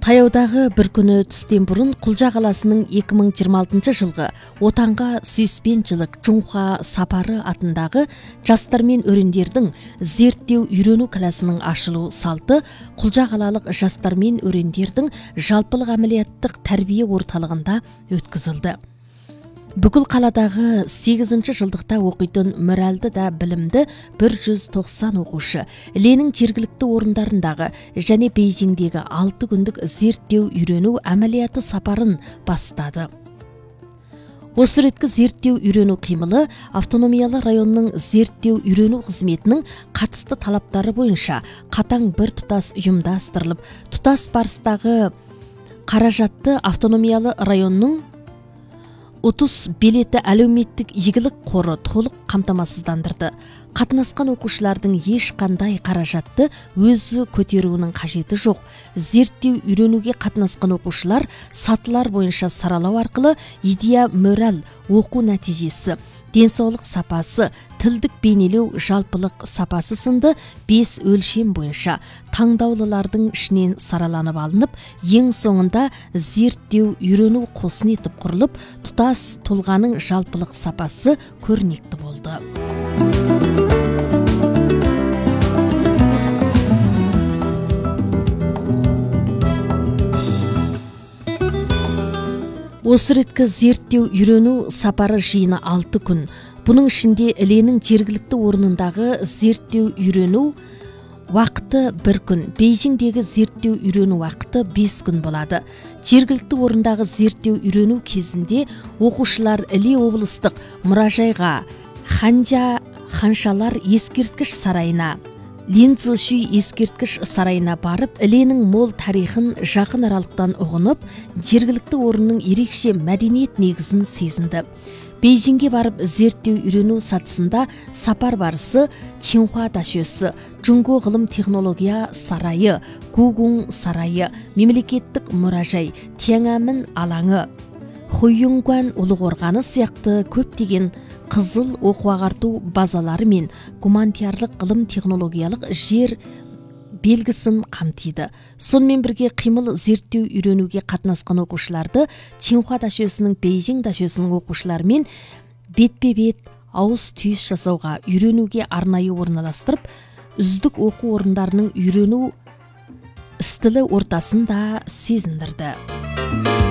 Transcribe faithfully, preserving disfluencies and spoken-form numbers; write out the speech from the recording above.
Таяудағы бір күні түстен бұрын Құлжа қаласының екі мың жиырма алтыншы жылғы отанға сүйіспеншілік Чунхуа сапары атындағы жастар мен өрендердің зерттеу үйрену класының ашылу салты Құлжа қалалық жастар мен өрендердің жалпылық әмілияттық тәрбие орталығында өткізілді. Бүкіл қаладағы сегізінші жылдықта оқитын моральды да білімді бір жүз тоқсан оқушы Ленің жергілікті орындарындағы және Бейжіңдегі алты күндік зерттеу үйрену әмілияты сапарын бастады. Осы реткі зерттеу үйрену қимылы автономиялы районның зерттеу үйрену қызметінің қатысты талаптары бойынша қатаң бір тұтас ұйымдастырылып, тұтас барыстағы қаражатты автономиялы районның отыз билеті әлеуметтік игілік қоры толық қамтамасыздандырды. Қатынасқан оқушылардың ешқандай қаражатты өзі көтеруінің қажеті жоқ. Зерттеу үйренуге қатынасқан оқушылар сатылар бойынша саралау арқылы идея мораль оқу нәтижесі, денсаулық сапасы, тілдік бейнелеу жалпылық сапасы сынды бес өлшем бойынша таңдаулылардың ішінен сараланып алынып, ең соңында зерттеу үйрену қосын етіп құрылып, тұтас тұлғаның жалпылық сапасы көрнекті болды. Осы реткі зерттеу үйрену сапары жиыны алты күн. Бұның ішінде Ленің жергілікті орнындағы зерттеу үйрену уақыты бір күн, Бейжіңдегі зерттеу үйрену уақыты бес күн болады. Жергілікті орындағы зерттеу үйрену кезінде оқушылар Іле облыстық мұражайға, Ханжа ханшалар ескерткіш сарайына, Линцзышуй ескерткіш сарайына барып, Іленің мол тарихын жақын аралықтан ұғынып, жергілікті орынның ерекше мәдениет негізін сезінді. Бейжіңге барып зерттеу үйрену сатысында сапар барысы Чинхуа дашөсі, Джунго ғылым технология сарайы, Гугун сарайы, мемлекеттік мұражай, Тяньаньмэнь алаңы, Хуюнгуан ұлы қорғаны сияқты көптеген қызыл оқу ағарту базалары мен гуманитарлық ғылым технологиялық жер белгісін қамтиды. Сонымен бірге қимыл зерттеу үйренуге қатынасқан оқушыларды Чинхуа дашөсінің Бейжің дашөсінің оқушыларымен бетпе-бет ауыз түйіс жасауға үйренуге арнайы орналастырып, үздік оқу орындарының үйрену стілі ортасын да сезіндірді.